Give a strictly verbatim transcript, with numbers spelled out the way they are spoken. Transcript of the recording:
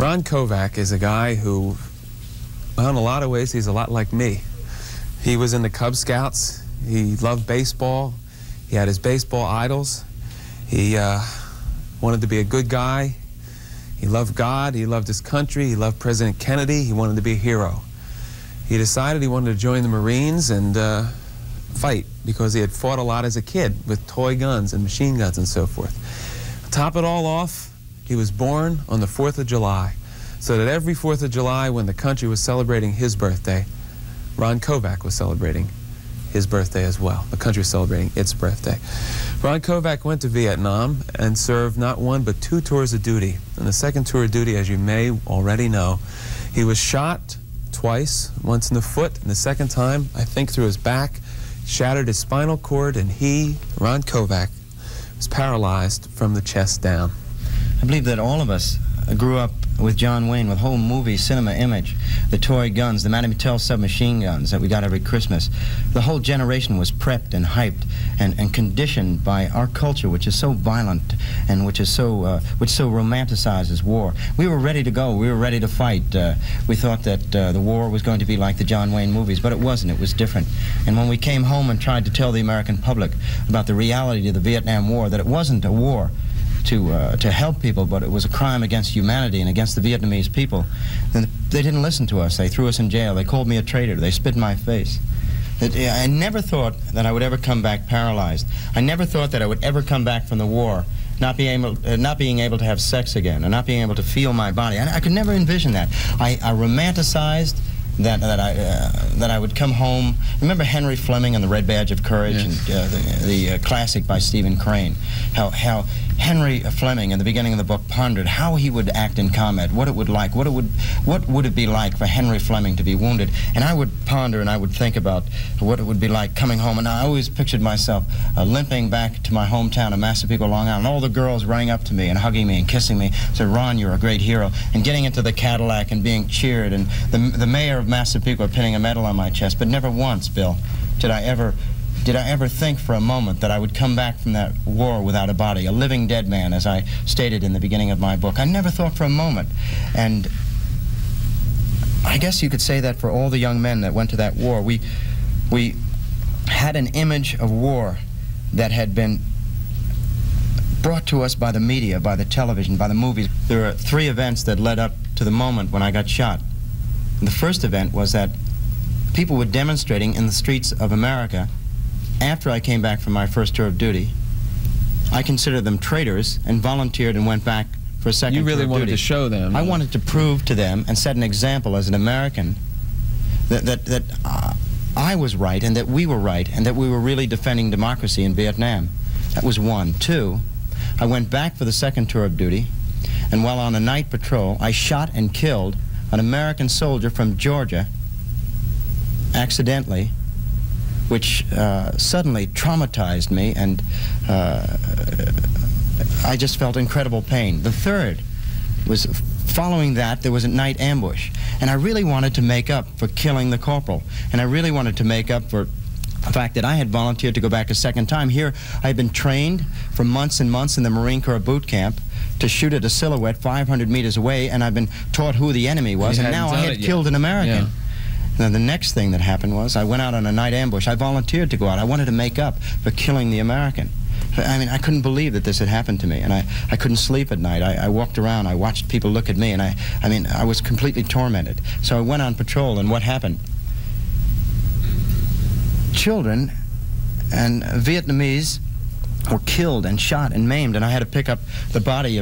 Ron Kovac is a guy who, well, in a lot of ways, he's a lot like me. He was in the Cub Scouts. He loved baseball. He had his baseball idols. He uh, wanted to be a good guy. He loved God. He loved his country. He loved President Kennedy. He wanted to be a hero. He decided he wanted to join the Marines and uh, fight because he had fought a lot as a kid with toy guns and machine guns and so forth. Top it all off, he was born on the fourth of July, so that every fourth of July when the country was celebrating his birthday, Ron Kovac was celebrating his birthday as well. The country was celebrating its birthday. Ron Kovac went to Vietnam and served not one but two tours of duty. In the second tour of duty, as you may already know, he was shot twice, once in the foot, and the second time, I think through his back, shattered his spinal cord, and he, Ron Kovac, was paralyzed from the chest down. I believe that all of us grew up with John Wayne, with whole movie, cinema image, the toy guns, the Madame Mattel submachine guns that we got every Christmas. The whole generation was prepped and hyped and, and conditioned by our culture, which is so violent and which is so uh, which so romanticizes war. We were ready to go. We were ready to fight. Uh, we thought that uh, the war was going to be like the John Wayne movies, but it wasn't. It was different. And when we came home and tried to tell the American public about the reality of the Vietnam War, that it wasn't a war to uh, to help people, but it was a crime against humanity and against the Vietnamese people, then they didn't listen to us. They threw us in jail. They called me a traitor. They spit in my face. It, I never thought that I would ever come back paralyzed. I never thought that I would ever come back from the war not being able, uh, not being able to have sex again, or not being able to feel my body. I, I could never envision that. I, I romanticized that that I uh, that I would come home. Remember Henry Fleming and the Red Badge of Courage, yes. and uh, the, the uh, classic by Stephen Crane. How how Henry Fleming in the beginning of the book pondered how he would act in combat, what it would like, what it would what would it be like for Henry Fleming to be wounded. And I would ponder and I would think about what it would be like coming home. And I always pictured myself uh, limping back to my hometown of Massapequa, Long Island, and all the girls running up to me and hugging me and kissing me, said, "Ron, you're a great hero," and getting into the Cadillac and being cheered, and the, the mayor of Massapequa pinning a medal on my chest. But never once, Bill, did I ever did I ever think for a moment that I would come back from that war without a body, a living dead man, as I stated in the beginning of my book. I never thought for a moment. And I guess you could say that for all the young men that went to that war. We, we had an image of war that had been brought to us by the media, by the television, by the movies. There are three events that led up to the moment when I got shot. And the first event was that people were demonstrating in the streets of America after I came back from my first tour of duty. I considered them traitors and volunteered and went back for a second tour of duty. You really wanted to show them. I wanted to prove to them and set an example as an American that, that, that uh, I was right and that we were right and that we were really defending democracy in Vietnam. That was one. Two, I went back for the second tour of duty, and while on a night patrol, I shot and killed an American soldier from Georgia accidentally, which uh, suddenly traumatized me, and uh, I just felt incredible pain. The third was, following that, there was a night ambush, and I really wanted to make up for killing the corporal, and I really wanted to make up for the fact that I had volunteered to go back a second time. Here, I had been trained for months and months in the Marine Corps boot camp to shoot at a silhouette five hundred meters away, and I've been taught who the enemy was, and now I had killed an American. Yeah. Now, the next thing that happened was I went out on a night ambush. I volunteered to go out. I wanted to make up for killing the American. I mean, I couldn't believe that this had happened to me, and I, I couldn't sleep at night. I, I walked around. I watched people look at me, and I, I mean, I was completely tormented. So I went on patrol, and what happened? Children and Vietnamese were killed and shot and maimed, and I had to pick up the body of